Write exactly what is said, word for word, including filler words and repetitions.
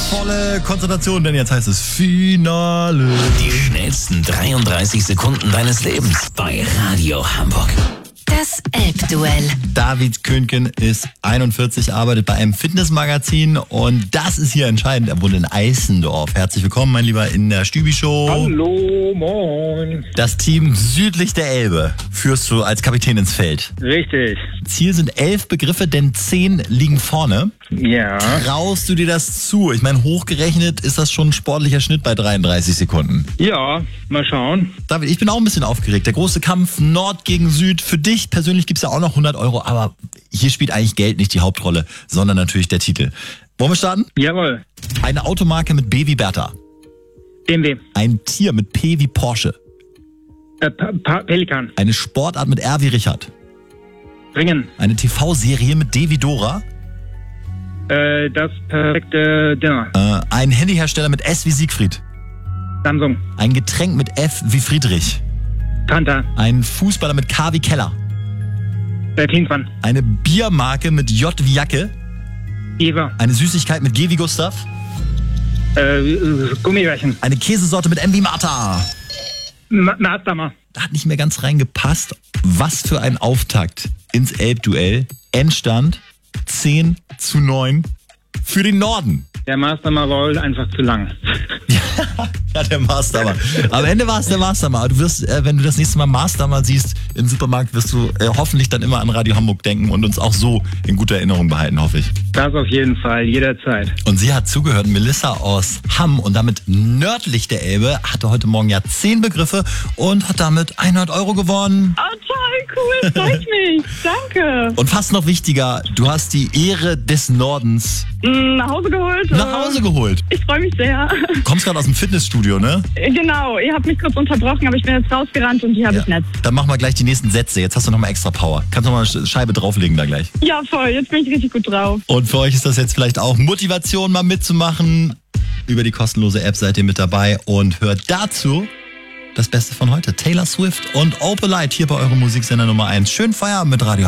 Volle Konzentration, denn jetzt heißt es Finale. Die schnellsten dreiunddreißig Sekunden deines Lebens bei Radio Hamburg. Das Elbduell. David Köhnken ist einundvierzig, arbeitet bei einem Fitnessmagazin und das ist hier entscheidend. Er wohnt in Eisendorf. Herzlich willkommen, mein Lieber, in der Stübi-Show. Hallo, moin. Das Team südlich der Elbe führst du als Kapitän ins Feld. Richtig. Ziel sind elf Begriffe, denn zehn liegen vorne. Ja. Traust du dir das zu? Ich meine, hochgerechnet ist das schon ein sportlicher Schnitt bei dreiunddreißig Sekunden. Ja, mal schauen. David, ich bin auch ein bisschen aufgeregt. Der große Kampf Nord gegen Süd. Für dich persönlich gibt's ja auch noch hundert Euro, aber hier spielt eigentlich Geld nicht die Hauptrolle, sondern natürlich der Titel. Wollen wir starten? Jawohl. Eine Automarke mit B wie Bertha. B M W. Ein Tier mit P wie Porsche. Äh, pa pa Pelikan. Eine Sportart mit R wie Richard. Ringen. Eine T V-Serie mit D wie Dora. Äh, das perfekte Dinner. Äh, ein Handyhersteller mit S wie Siegfried. Samsung. Ein Getränk mit F wie Friedrich. Fanta. Ein Fußballer mit K wie Keller. Äh, Klinsmann. Eine Biermarke mit J wie Jacke. Eva. Eine Süßigkeit mit G wie Gustav. Äh, Gummibärchen. Eine Käsesorte mit M wie Martha. Ma Maßdammer. Da hat nicht mehr ganz reingepasst. Was für ein Auftakt ins Elbduell. Endstand zehn zu neun für den Norden. Der Maßdammer war wohl einfach zu lang. Ja, der Maßdammer. Am Ende war es der Maßdammer. Du wirst, äh, wenn du das nächste Mal Maßdammer siehst im Supermarkt, wirst du äh, hoffentlich dann immer an Radio Hamburg denken und uns auch so in guter Erinnerung behalten, hoffe ich. Das auf jeden Fall, jederzeit. Und sie hat zugehört, Melissa aus Hamm und damit nördlich der Elbe, hatte heute Morgen ja zehn Begriffe und hat damit hundert Euro gewonnen. Oh, toll, cool, freut mich. Danke. Und fast noch wichtiger, du hast die Ehre des Nordens Mm, Nach Hause geholt. nach Hause geholt. Ich freue mich sehr. Du kommst gerade aus dem Fitnessstudio, ne? Genau, ihr habt mich kurz unterbrochen, aber ich bin jetzt rausgerannt und die habe Ja. ich nett. Dann machen wir gleich die nächsten Sätze. Jetzt hast du nochmal extra Power. Kannst du noch mal eine Scheibe drauflegen da gleich. Ja, voll, jetzt bin ich richtig gut drauf. Und für euch ist das jetzt vielleicht auch Motivation, mal mitzumachen. Über die kostenlose App seid ihr mit dabei und hört dazu das Beste von heute. Taylor Swift und Opalite hier bei eurem Musiksender Nummer eins. Schönen Feierabend mit Radio